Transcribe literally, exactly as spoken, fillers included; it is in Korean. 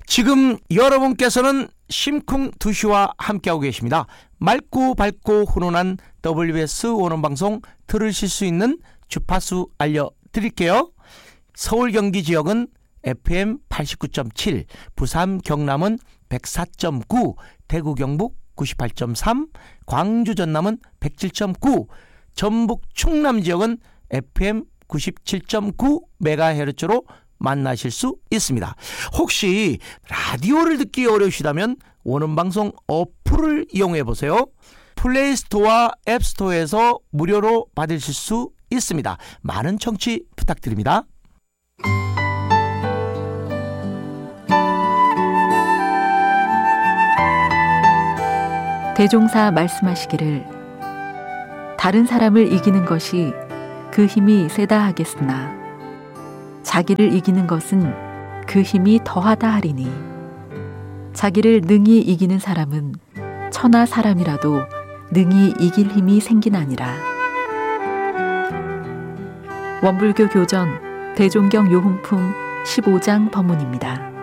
지금 여러분께서는 심쿵 두 시와 함께하고 계십니다. 맑고 밝고 훈훈한 더블유에스 원어방송 들으실 수 있는 주파수 알려드릴게요. 서울 경기 지역은 에프엠 팔십구 점 칠, 부산 경남은 백사 점 구, 대구 경북 구십팔 점 삼, 광주 전남은 백칠 점 구, 전북 충남 지역은 에프엠 구십칠 점 구 메가헤르츠로 만나실 수 있습니다. 혹시 라디오를 듣기 어려우시다면 원음방송 어플을 이용해보세요. 플레이스토어와 앱스토어에서 무료로 받으실 수 있습니다. 많은 청취 부탁드립니다. 대종사 말씀하시기를 다른 사람을 이기는 것이 그 힘이 세다 하겠으나 자기를 이기는 것은 그 힘이 더하다 하리니 자기를 능히 이기는 사람은 천하 사람이라도 능히 이길 힘이 생기나니라. 원불교 교전 대종경 요흥품 십오 장 법문입니다.